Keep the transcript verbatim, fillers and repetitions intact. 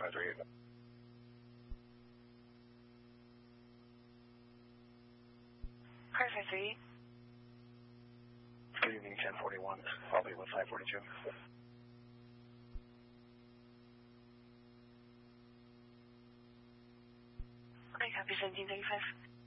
five three eight. Car five three eight. Good evening, ten forty-one. I'll be with five forty-two. Okay, copy seventeen thirty-five.